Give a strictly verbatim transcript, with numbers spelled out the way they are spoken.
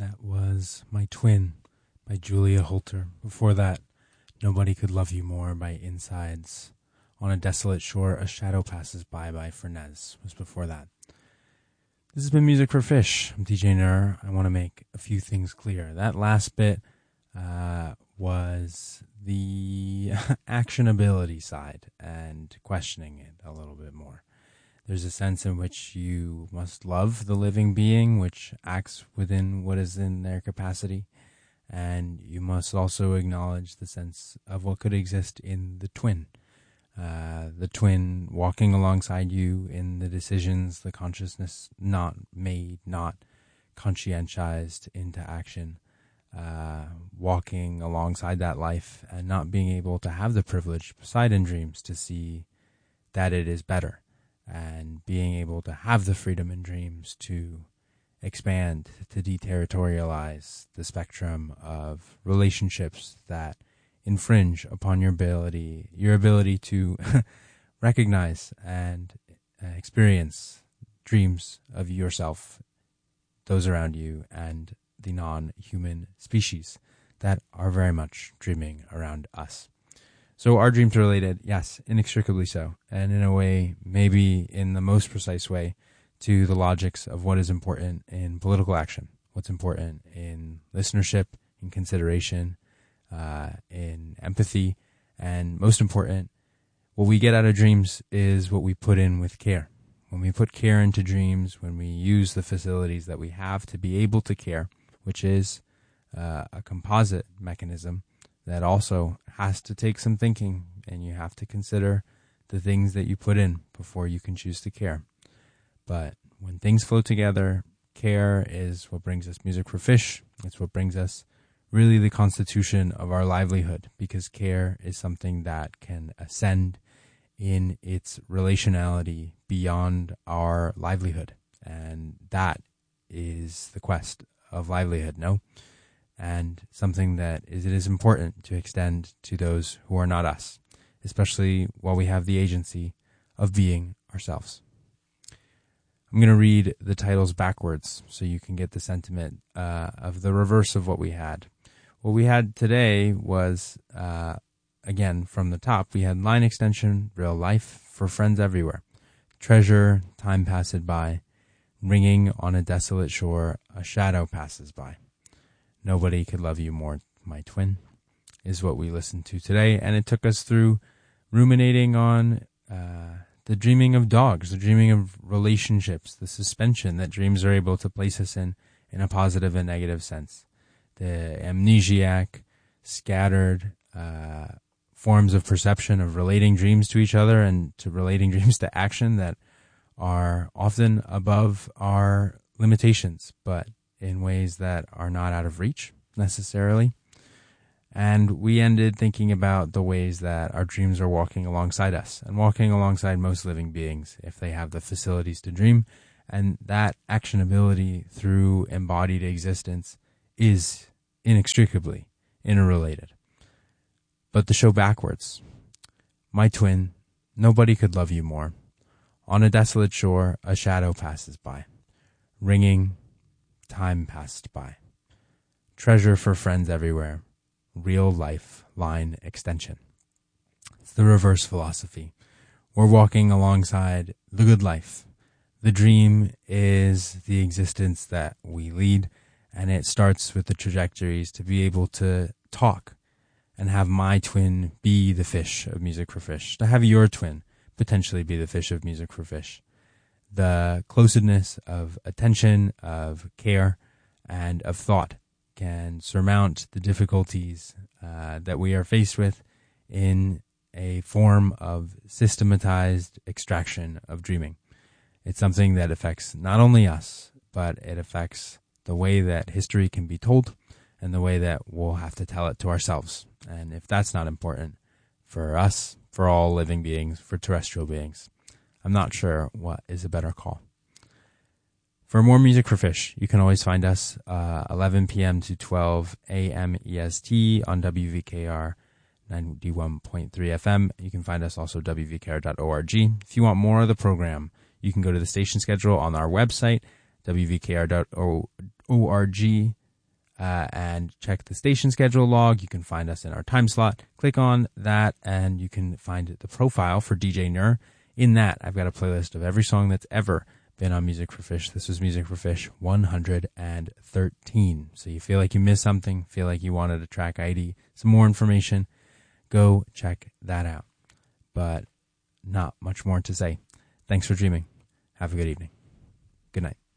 That was My Twin by Julia Holter. Before that, Nobody Could Love You More by Insides. On a Desolate Shore, A Shadow Passes By by Fernez was before that. This has been Music for Fish. I'm D J Nur. I want to make a few things clear. That last bit uh, was the actionability side and questioning it a little bit more. There's a sense in which you must love the living being, which acts within what is in their capacity. And you must also acknowledge the sense of what could exist in the twin. Uh, the twin walking alongside you in the decisions, the consciousness not made, not conscientized into action. Uh, walking alongside that life and not being able to have the privilege beside in dreams to see that it is better. And being able to have the freedom in dreams to expand, to deterritorialize the spectrum of relationships that infringe upon your ability, your ability to recognize and uh, experience dreams of yourself, those around you, and the non-human species that are very much dreaming around us. So are dreams related? Yes, inextricably so. And in a way, maybe in the most precise way, to the logics of what is important in political action, what's important in listenership, in consideration, uh, in empathy, and most important, what we get out of dreams is what we put in with care. When we put care into dreams, when we use the facilities that we have to be able to care, which is uh, a composite mechanism, that also has to take some thinking, and you have to consider the things that you put in before you can choose to care. But when things flow together, care is what brings us Music for Fish. It's what brings us really the constitution of our livelihood, because care is something that can ascend in its relationality beyond our livelihood. And that is the quest of livelihood, no? And something that is, it is important to extend to those who are not us, especially while we have the agency of being ourselves. I'm going to read the titles backwards so you can get the sentiment uh, of the reverse of what we had. What we had today was, uh, again, from the top, we had Line Extension, Real Life, For Friends Everywhere, Treasure, Time Passed By, Ringing on a Desolate Shore, A Shadow Passes By. Nobody Could Love You More, My Twin, is what we listened to today. And it took us through ruminating on uh, the dreaming of dogs, the dreaming of relationships, the suspension that dreams are able to place us in, in a positive and negative sense. The amnesiac, scattered uh, forms of perception of relating dreams to each other and to relating dreams to action that are often above our limitations, but in ways that are not out of reach necessarily. And we ended thinking about the ways that our dreams are walking alongside us and walking alongside most living beings if they have the facilities to dream. And that actionability through embodied existence is inextricably interrelated. But the show backwards. My twin, Nobody Could Love You More. On a Desolate Shore, A Shadow Passes By. Ringing, Time Passed By. Treasure, For Friends Everywhere. Real Life, Line Extension. It's the reverse philosophy. We're walking alongside the good life. The dream is the existence that we lead, and it starts with the trajectories to be able to talk and have my twin be the fish of Music for Fish, to have your twin potentially be the fish of Music for Fish. The closeness of attention, of care, and of thought can surmount the difficulties uh, that we are faced with in a form of systematized extraction of dreaming. It's something that affects not only us, but it affects the way that history can be told and the way that we'll have to tell it to ourselves. And if that's not important for us, for all living beings, for terrestrial beings, I'm not sure what is a better call. For more Music for Fish, you can always find us uh, eleven p.m. to twelve a.m. E S T on W V K R ninety-one point three F M. You can find us also W V K R dot org. If you want more of the program, you can go to the station schedule on our website, W V K R dot org uh, and check the station schedule log. You can find us in our time slot. Click on that, and you can find the profile for D J Nur. In that, I've got a playlist of every song that's ever been on Music for Fish. This was Music for Fish one hundred thirteen. So you feel like you missed something, feel like you wanted a track I D, some more information, go check that out. But not much more to say. Thanks for dreaming. Have a good evening. Good night.